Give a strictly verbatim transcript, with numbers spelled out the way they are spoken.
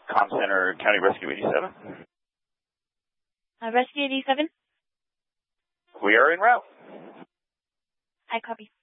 Com Center, County Rescue eighty-seven. Uh, Rescue eighty-seven? We are en route. I copy.